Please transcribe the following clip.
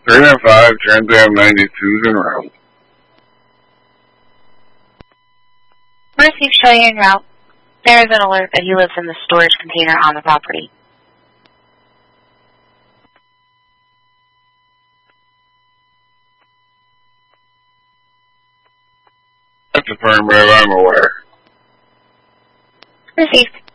305 Trans Am 92 en route. Received, show you en route. There is an alert that he lives in the storage container on the property. That's affirmative, I'm aware. Received.